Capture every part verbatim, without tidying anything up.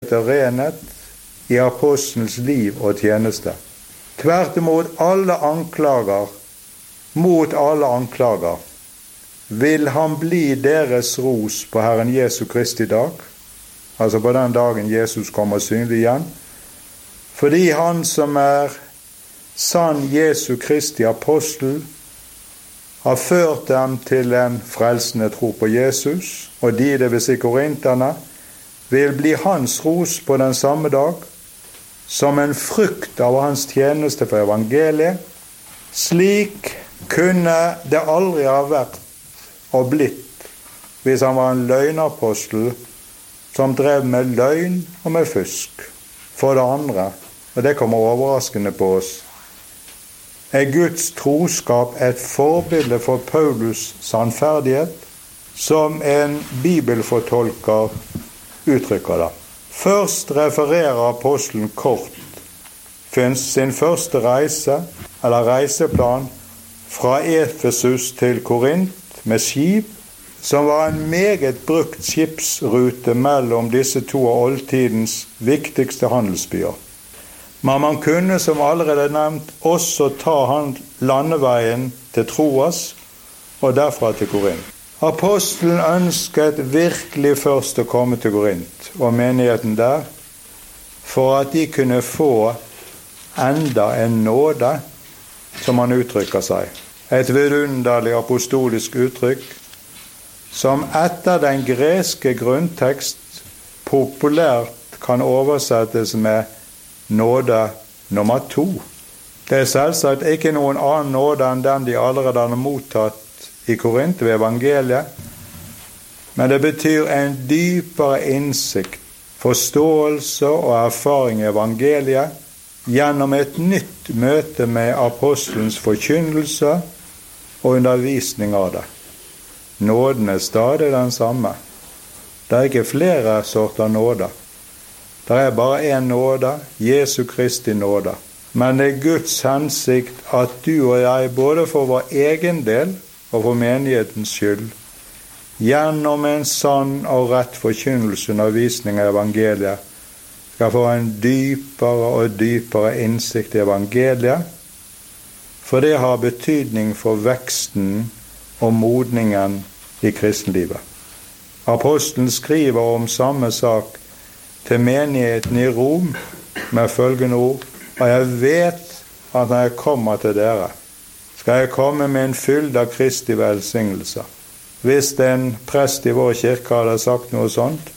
renhet i apostelens liv og tjeneste. Tvert imot alle anklager, mot alle anklager, vil han bli deres ros på Herren Jesu Kristi dag, altså på den dagen Jesus kommer synlig igjen, fordi han som er sann Jesu Kristi apostel, har ført dem til en frelsende tro på Jesus, og de, det vil si korinterne, vil bli hans ros på den samme dag, som en frukt av hans tjeneste for evangeliet. Slik kunne det aldri ha vært og blitt hvis han var en løgnapostel som drev med løgn og med fusk. For det andre, og det kommer overraskende på oss, er Guds troskap et forbilde for Paulus sannferdighet, som en bibelfortolker uttrykker det. Først refererer apostelen kort sin første reise, eller reiseplan, fra Efesus til Korint med skip, som var en meget brukt skipsrute mellom disse to av oldtidens viktigste handelsbyer. Men man kunne, som allerede nevnt, også ta han landeveien til Troas og derfra til Korint. Apostelen ønsket virkelig først å komme til Korint og menigheten der, for at de kunne få enda en nåde, som han uttrykker seg. Et vidunderlig apostolisk uttrykk, som etter den greske grunntekst populært kan oversettes med nåde nummer to. Det er selvsagt ikke noen annen nåde enn den de allerede har mottatt i Korint ved evangeliet, men det betyr en dypere innsikt, forståelse og erfaring i evangeliet gjennom et nytt møte med apostelens forkynnelse og undervisning av det. Nåden er stadig den samme. Det er ikke flere sorter nåde. Det er bare en nåde, Jesu Kristi nåde. Men det er Guds hensikt at du og jeg, både for vår egen del og for menighetens skyld, gjennom en sann og rett forkynnelse undervisning av evangeliet, skal få en dypere og dypere innsikt i evangeliet, for det har betydning for veksten og modningen i kristenlivet. Apostelen skriver om samme sak til menigheten i Rom med følgende ord: og jeg vet at når jeg kommer til dere, skal jeg komme med en fylde av Kristi velsignelse. Hvis en prest i vår kirke hadde sagt noe sånt,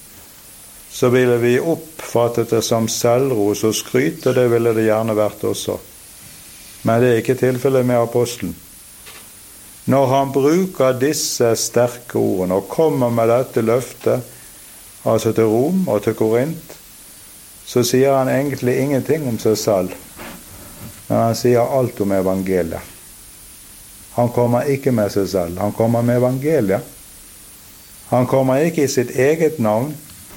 så ville vi oppfattet det som selvros og skryt, og det ville det gjerne vært også. Men det er ikke tilfellet med apostelen. Når han bruker disse sterke ordene og kommer med dette løftet, altså til Rom og til Korint, så sier han egentlig ingenting om seg selv, men han sier alt om evangeliet. Han kommer ikke med seg selv, han kommer med evangeliet. Han kommer ikke i sitt eget navn,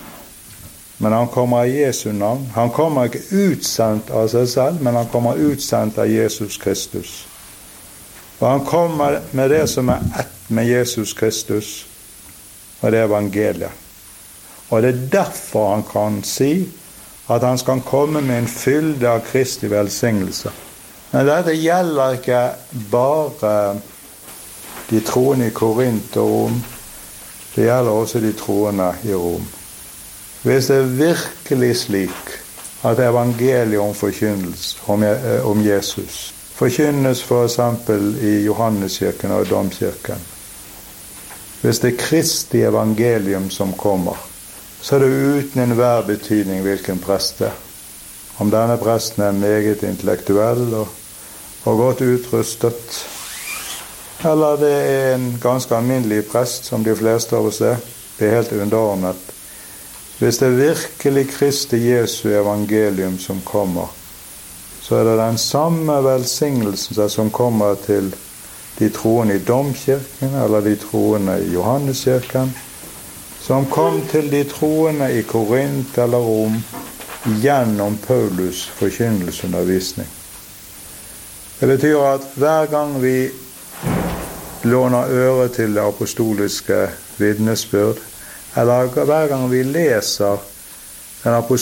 men han kommer i Jesu navn. Han kommer ikke utsendt av seg selv, men han kommer utsendt av Jesus Kristus. Og han kommer med det som er ett med Jesus Kristus, og det er evangeliet. Og det er derfor han kan si at han skal komme med en fylde av Kristi velsignelse. Men dette gjelder ikke bare de troende i Korint og Rom, det gjelder også de troende i Rom. Hvis det er virkelig slik at evangeliet forkynnes om, om Jesus forkynnes for eksempel i Johanneskirken og Domkirken, hvis det er Kristi evangelium som kommer, så er det uten enhver betydning hvilken prest det er. Om denne presten er meget intellektuell og, og godt utrustet, eller det er en ganske alminnelig prest som de fleste av oss er, det er helt underordnet. Hvis det er virkelig Kristi Jesu evangelium som kommer, så er det den samme velsignelsen som kommer til de troende i Domkirken, eller de troende i Johanneskirken, som kom til de troende i Korint eller Rom gjennom Paulus forkynnelseundervisning. Det betyr at hver gang vi låner øre til det apostoliske vitnesbyrd, eller hver gang vi leser den apostoliske